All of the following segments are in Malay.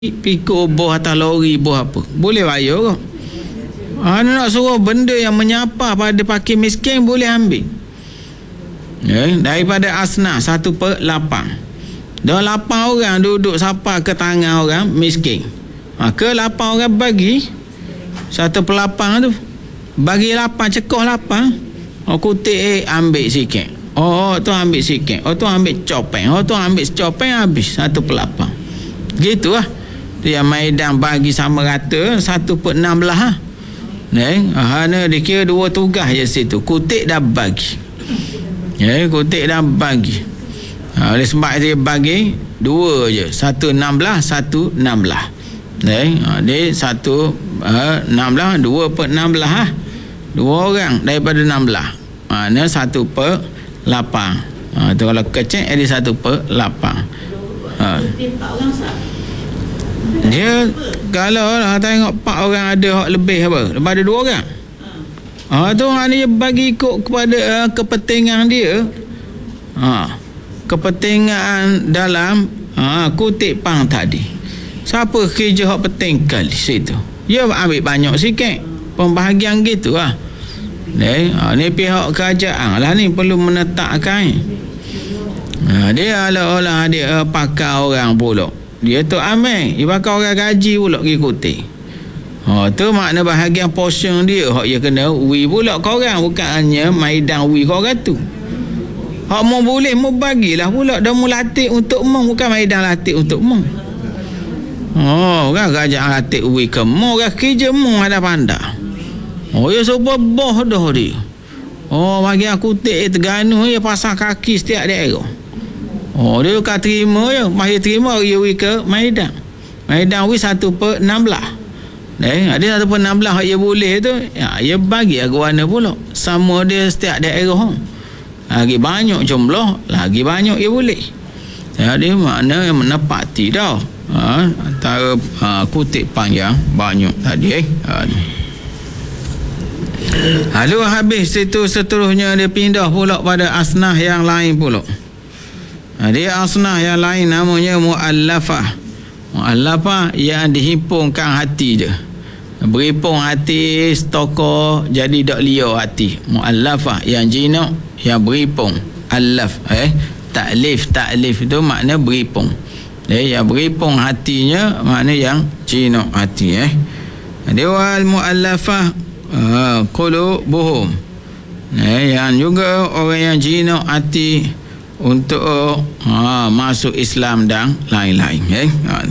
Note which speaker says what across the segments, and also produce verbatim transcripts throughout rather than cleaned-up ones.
Speaker 1: pikul boh atas lori boh apa boleh bayar ke? Ha, nak suruh benda yang menyapa pada fakir miskin boleh ambil. Ya, daripada asnaf satu per lapan. Dah lapan orang duduk sapa ke tangan orang miskin. Ha, ke lapan orang bagi satu per lapan tu. Bagi lapan cekoh lapan. Oh kutik eh ambil sikit. Oh, oh tu ambil sikit. Oh tu ambil copeng. Oh tu ambil copeng habis satu per lapan. Gitu lah. Tu yang Maidan bagi sama rata satu per enam belas ha. Neng, hana dikira dua tugas je situ. Kutik dah bagi. Ya, kutik dah bagi. Ha, oleh sebab dia bagi dua je. Satu enam belas, satu enam belas. Neng, ha, dia satu uh, enam belas, dua per enam belas ha. Dua orang daripada enam belas. Mana satu per lapan. Ha, tu kalau kecil dia satu per lapan. Ha. Dia kalau lah tengok empat orang ada hak lebih apa daripada dua orang. Ha tu hak dia bagi ikut kepada uh, kepentingan dia. Ha kepentingan dalam ha kutip pang tadi. Siapa kerja hak penting kali situ. Dia ambil banyak sikit. Pembahagian gitulah. Ni ha, ni pihak kerajaan lah ni perlu menetapkan. Ha dia olah-olah dia uh, pakai orang pula. Dia tu ambil dia pakai orang gaji pula pergi kutik. Ha tu makna bahagian portion dia hak dia kena wi pula korang, bukan hanya Maidan wi korang tu. Hak mau boleh mau bagilah pula dah mau latih untuk mong, bukan Maidan latih untuk mong. Oh kan kerajaan latih wi ke mong kan kerja mong ada pandai. Oh ya sebab boh dah dia. Oh bahagian kutik Terengganu dia pasang kaki setiap daerah. Oh dia bukan terima je. Mahir terima dia pergi ke Maidan. Maidan pergi satu per enam belas. Eh, dia satu per enam belas dia boleh tu. Ya, dia bagi aku warna pula. Sama dia setiap daerah. Lagi banyak jumlah, lagi banyak dia boleh. Jadi makna yang menepati dah. Ha, antara ha, kutip panjang banyak tadi eh. Ha. Lalu habis itu seterusnya dia pindah pula pada asnaf yang lain pula. Dia asnaf yang lain namanya mu'allafah. Mu'allafah yang dihimpunkan hati je. Berhimpun hati stokor jadi dak liar hati. Mu'allafah yang jinak yang berhimpun. Alaf eh taklif taklif itu makna berhimpun. Eh yang berhimpun hatinya makna yang jinak hati eh. Dia wal mu'allafah uh, qulubuhum. Eh yang juga orang yang jinak hati untuk ha, masuk Islam dan lain-lain eh? Ha.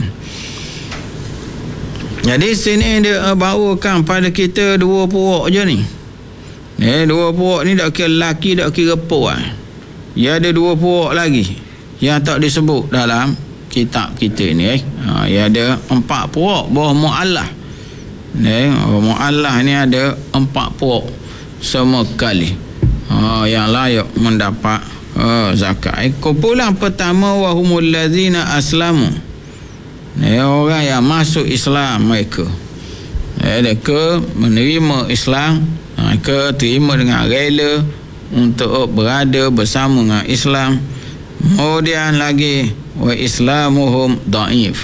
Speaker 1: Jadi sini dia bawakan pada kita dua puak je ni eh, dua puak ni tak kira lelaki tak kira puak. Dia ada dua puak lagi yang tak disebut dalam kitab kita ni eh? Ha, dia ada empat puak bawah mu'allah eh, mu'allah ni ada empat puak semua kali ha, yang layak mendapat oh, zakat. Eh, kumpulan pertama wahumul ladzina aslamu. Eh, orang yang masuk Islam mereka. Eh, mereka menerima Islam, mereka terima dengan rela untuk berada bersama dengan Islam. Kemudian lagi wa islamuhum dhaif.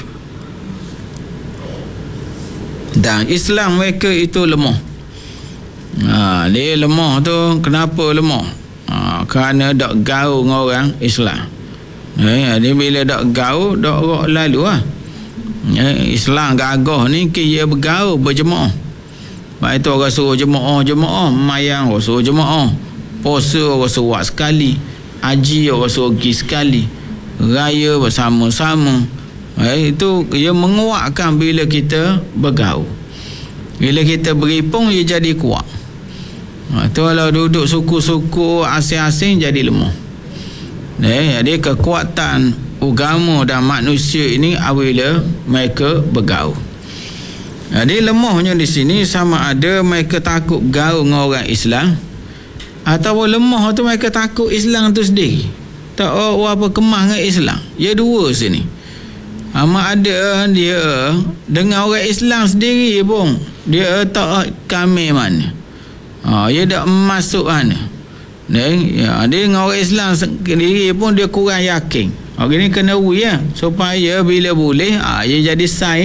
Speaker 1: Dan Islam mereka itu lemah. Ha, dia lemah tu kenapa lemah? Ha, kerana dak gaul dengan orang Islam. Eh, dia bila dak gaul, dak rock lalu lah. Eh, Islam gagah ni dia bergaul berjemaah. Baik tu orang suruh jemaah-jemaah, mayang orang suruh jemaah, puasa orang suruh buat sekali, haji orang suruh pergi sekali, raya bersama-sama. Eh, itu dia menguatkan bila kita bergaul. Bila kita berhimpun dia jadi kuat. Ha, tu kalau duduk suku-suku asing-asing jadi lemah. Eh, jadi kekuatan agama dan manusia ini apabila mereka bergaul. Jadi lemahnya di sini sama ada mereka takut gaul dengan orang Islam ataupun lemah tu mereka takut Islam tu sendiri. Tak oh, apa kemah dengan Islam. Ya dua sini. Ama ada dia dengan orang Islam sendiri pun dia tak kami mana. Ha, dia tak masuk mana. Ni, ya, dia dengan orang Islam sendiri pun dia kurang yakin. Orang ni kena uji ya, supaya bila boleh, ah, dia jadi sign